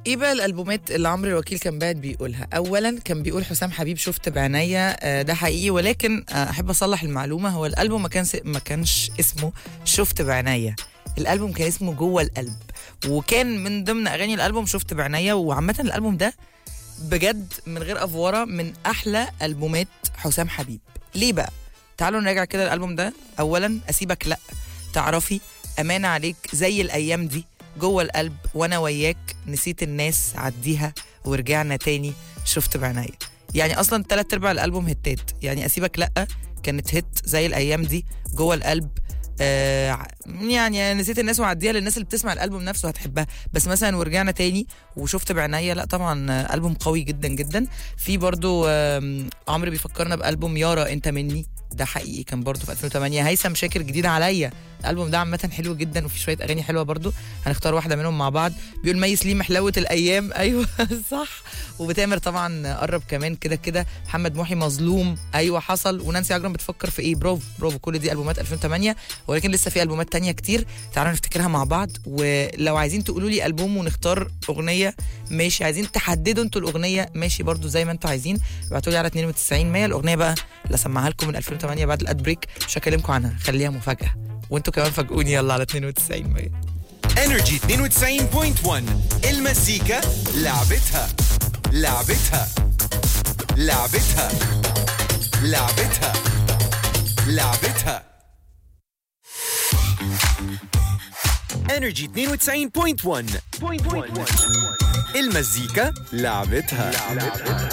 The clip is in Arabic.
ايه بقى الالبومات اللي عمرو الوكيل كان بعد بيقولها؟ اولا كان بيقول حسام حبيب شفت بعينيا، ده حقيقي، ولكن احب اصلح المعلومه. هو الالبوم ما كانش اسمه شفت بعينيا، الالبوم كان اسمه جوه القلب، وكان من ضمن اغاني الالبوم شفت بعينيا. وعامه الالبوم ده بجد من غير افوره من احلى البومات حسام حبيب. ليه بقى؟ تعالوا نراجع كده الالبوم ده. اولا اسيبك لا، تعرفي، امانه عليك، زي الايام دي، جوه القلب، وانا وياك، نسيت الناس، عديها، ورجعنا تاني، شفت بعينيا. يعني اصلا 3/4 الالبوم هتات. يعني اسيبك لا كانت هت، زي الايام دي، جوه القلب يعني نسيت الناس وعديها، للناس اللي بتسمع الالبوم نفسه هتحبها. بس مثلا ورجعنا تاني وشفت بعينيا، لا طبعا البوم قوي جدا جدا. في برضو عمرو بيفكرنا بالبوم يارا انت مني، ده حقيقي كان برضو في 2008. هيثم شاكر جديد عليا، الالبوم ده عامه حلو جدا وفي شويه اغاني حلوه برضو، هنختار واحده منهم مع بعض. بيقول ميس ليه محلوه الايام، ايوه صح. وبتامر طبعا قرب كمان كده كده. محمد محي مظلوم، ايوه حصل. ونانسي عجرم بتفكر في ايه، برافو برافو. كل دي البومات 2008، ولكن لسه في البومات تانية كتير، تعالوا نفتكرها مع بعض. ولو عايزين تقولوا لي البوم ونختار اغنيه ماشي، عايزين تحددوا انتوا الاغنيه ماشي برضو زي ما انتوا عايزين، ابعتوا لي على 92 100 الاغنيه بقى اللي اسمعها لكم من 2008 بعد الاد بريك. مش هكلمكم عنها، خليها مفاجاه، وانتوا كمان فاجئوني. يلا على 92 100 انرجي 92.1 المزيكا لعبتها لعبتها لعبتها لعبتها لعبتها. انرجي 92.1 المزيكا لعبتها.